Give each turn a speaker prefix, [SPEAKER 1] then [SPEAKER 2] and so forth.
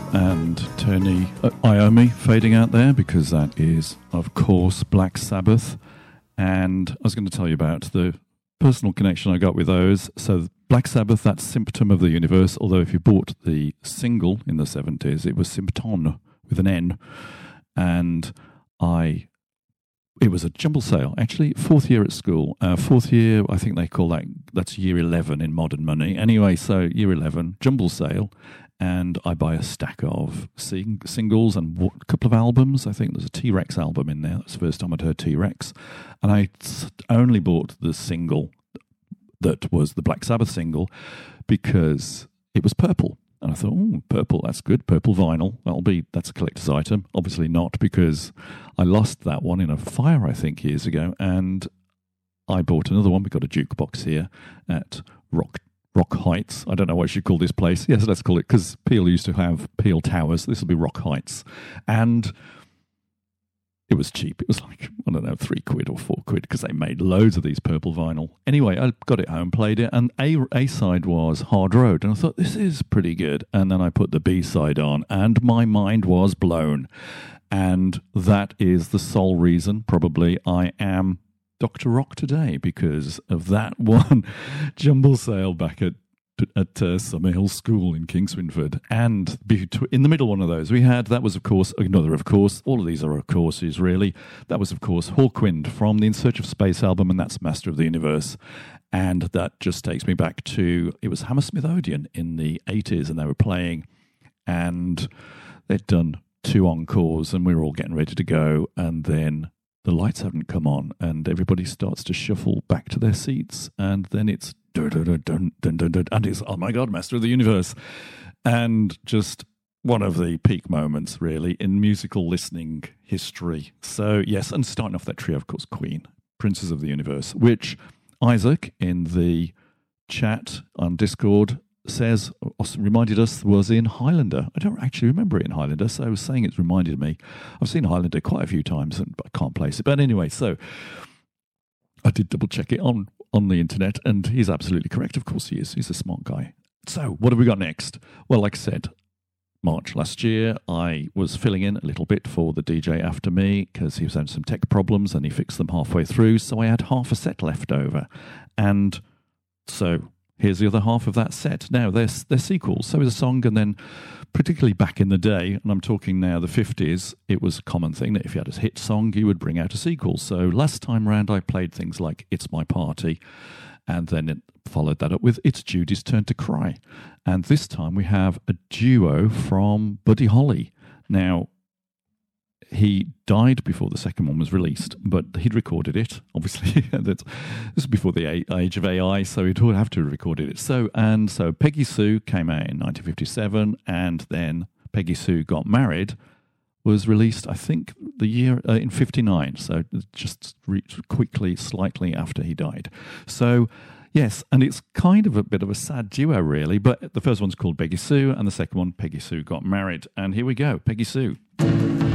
[SPEAKER 1] and Tony Iommi fading out there, because that is, of course, Black Sabbath. And I was going to tell you about the personal connection I got with those. So Black Sabbath, that's Symptom of the Universe, although if you bought the single in the 70s, it was Symptom with an N. And it was a jumble sale, actually, fourth year at school. Fourth year, I think they call that's year 11 in modern money. Anyway, so year 11, jumble sale, and I buy a stack of singles and a couple of albums. I think there's a T-Rex album in there. That's the first time I'd heard T-Rex. And I only bought the single that was the Black Sabbath single because it was purple. And I thought, purple, that's good. Purple vinyl, that's a collector's item. Obviously not, because I lost that one in a fire, I think, years ago. And I bought another one. We got a jukebox here at Rock Heights. I don't know what I should call this place. Yes, let's call it, because Peel used to have Peel Towers. This will be Rock Heights. And it was cheap. It was like, I don't know, £3 or £4, because they made loads of these purple vinyl. Anyway, I got it home, played it, and A-side was Hard Road. And I thought, this is pretty good. And then I put the B-side on, and my mind was blown. And that is the sole reason, probably, I am Dr. Rock today, because of that one jumble sale back at Summerhill School in King Swinford. And in the middle one of those, that was, of course, another, of course, all of these are, of courses, really. That was, of course, Hawkwind from the In Search of Space album, and that's Master of the Universe. And that just takes me back to, it was Hammersmith Odeon in the 80s, and they were playing, and they'd done 2 encores, and we were all getting ready to go, and then the lights haven't come on, and everybody starts to shuffle back to their seats, and then it's dun, dun, dun, dun, dun, dun, dun, and it's, oh my God, Master of the Universe. And just one of the peak moments, really, in musical listening history. So, yes, and starting off that trio, of course, Queen, Princes of the Universe, which Isaac in the chat on Discord reminded us was in Highlander. I don't actually remember it in Highlander, so I was saying it's reminded me. I've seen Highlander quite a few times, but I can't place it. But anyway, so I did double check it on the internet, and he's absolutely correct. Of course he is. He's a smart guy. So what have we got next? Well, like I said, March last year, I was filling in a little bit for the DJ after me because he was having some tech problems, and he fixed them halfway through, so I had half a set left over. And so here's the other half of that set. Now, they're sequels. So is a song, and then particularly back in the day, and I'm talking now the 50s, it was a common thing that if you had a hit song, you would bring out a sequel. So last time round, I played things like It's My Party, and then it followed that up with It's Judy's Turn to Cry. And this time we have a duo from Buddy Holly. Now, he died before the second one was released, but he'd recorded it, obviously. This is before the age of AI, so he'd have to have recorded it. So Peggy Sue came out in 1957, and then Peggy Sue Got Married was released, I think, the year in 59, so just quickly, slightly after he died. So, yes, and it's kind of a bit of a sad duo, really, but the first one's called Peggy Sue, and the second one, Peggy Sue Got Married. And here we go, Peggy Sue.